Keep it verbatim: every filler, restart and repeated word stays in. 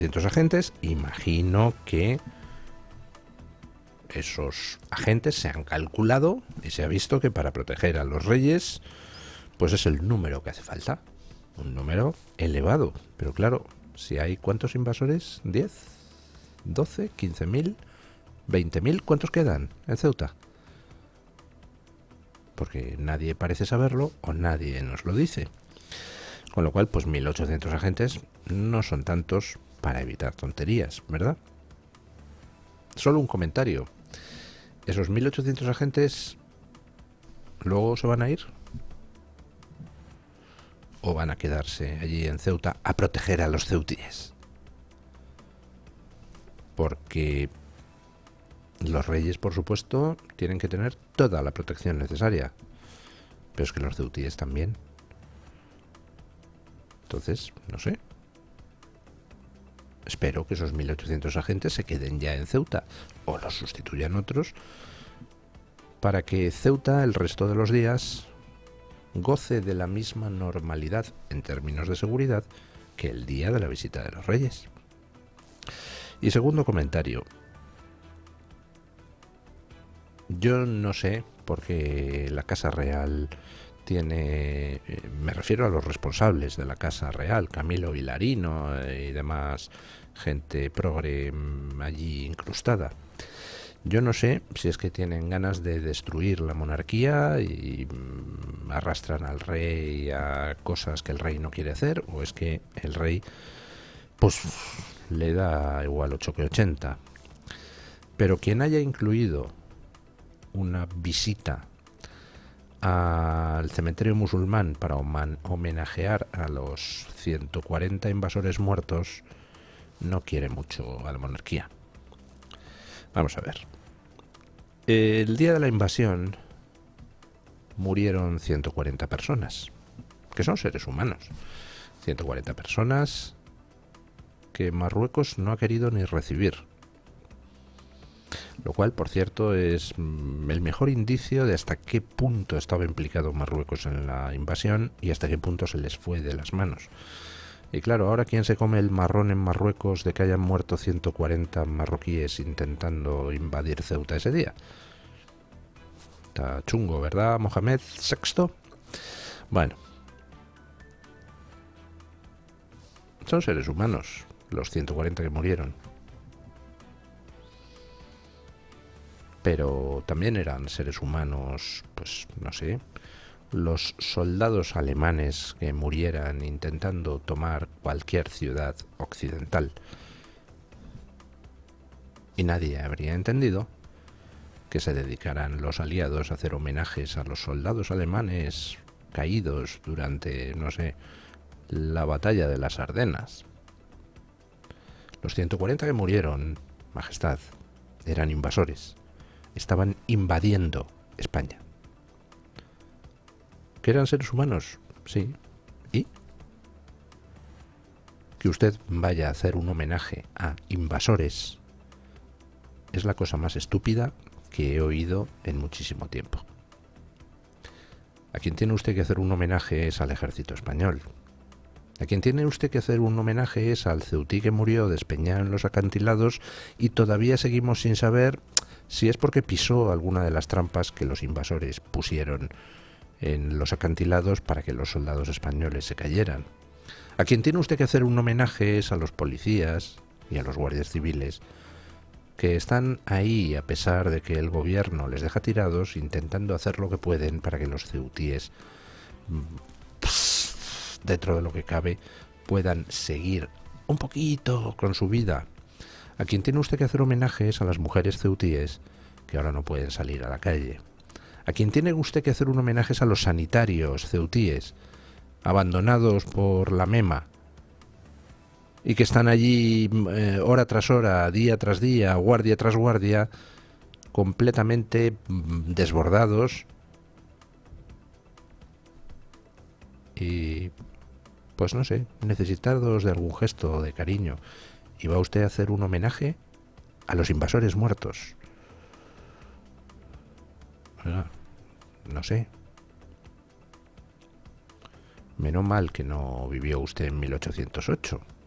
ochocientos agentes, imagino que esos agentes se han calculado y se ha visto que para proteger a los reyes, pues es el número que hace falta. Un número elevado. Pero claro, si hay ¿cuántos invasores? ¿diez? ¿doce? ¿quince mil? ¿veinte mil? ¿Cuántos quedan en Ceuta? Porque nadie parece saberlo o nadie nos lo dice. Con lo cual, pues mil ochocientos agentes no son tantos para evitar tonterías, ¿verdad? Solo un comentario. ¿Esos mil ochocientos agentes luego se van a ir? ¿O van a quedarse allí en Ceuta a proteger a los ceutíes? Porque los reyes, por supuesto, tienen que tener toda la protección necesaria. Pero es que los ceutíes también. Entonces, no sé. Espero que esos mil ochocientos agentes se queden ya en Ceuta o los sustituyan otros para que Ceuta el resto de los días goce de la misma normalidad en términos de seguridad que el día de la visita de los reyes. Y segundo comentario. Yo no sé por qué la Casa Real tiene, eh, me refiero a los responsables de la Casa Real, Camilo Vilarino y demás gente progre allí incrustada. Yo no sé si es que tienen ganas de destruir la monarquía y mm, arrastran al rey a cosas que el rey no quiere hacer, o es que el rey pues le da igual ocho que ochenta. Pero quien haya incluido una visita al cementerio musulmán para homenajear a los ciento cuarenta invasores muertos no quiere mucho a la monarquía. Vamos a ver. El día de la invasión murieron ciento cuarenta personas, que son seres humanos. ciento cuarenta personas que Marruecos no ha querido ni recibir. Lo cual, por cierto, es el mejor indicio de hasta qué punto estaba implicado Marruecos en la invasión y hasta qué punto se les fue de las manos. Y claro, ahora ¿quién se come el marrón en Marruecos de que hayan muerto ciento cuarenta marroquíes intentando invadir Ceuta ese día? Está chungo, ¿verdad, Mohamed sexto? Bueno. Son seres humanos, los ciento cuarenta que murieron. Pero también eran seres humanos, pues no sé, los soldados alemanes que murieran intentando tomar cualquier ciudad occidental. Y nadie habría entendido que se dedicaran los aliados a hacer homenajes a los soldados alemanes caídos durante, no sé, la batalla de las Ardenas. Los ciento cuarenta que murieron, Majestad, eran invasores. Estaban invadiendo España. ¿Que eran seres humanos? Sí. ¿Y? Que usted vaya a hacer un homenaje a invasores es la cosa más estúpida que he oído en muchísimo tiempo. A quien tiene usted que hacer un homenaje es al ejército español. A quien tiene usted que hacer un homenaje es al ceutí que murió despeñado en los acantilados y todavía seguimos sin saber si es porque pisó alguna de las trampas que los invasores pusieron en los acantilados para que los soldados españoles se cayeran. A quien tiene usted que hacer un homenaje es a los policías y a los guardias civiles que están ahí a pesar de que el gobierno les deja tirados, intentando hacer lo que pueden para que los ceutíes, dentro de lo que cabe, puedan seguir un poquito con su vida. A quien tiene usted que hacer homenajes a las mujeres ceutíes que ahora no pueden salir a la calle. A quien tiene usted que hacer un homenaje es a los sanitarios ceutíes abandonados por la MEMA y que están allí eh, hora tras hora, día tras día, guardia tras guardia, completamente mm, desbordados y, pues no sé, necesitados de algún gesto de cariño. ¿Y va usted a hacer un homenaje a los invasores muertos? Bueno, no sé. Menos mal que no vivió usted en mil ochocientos ocho.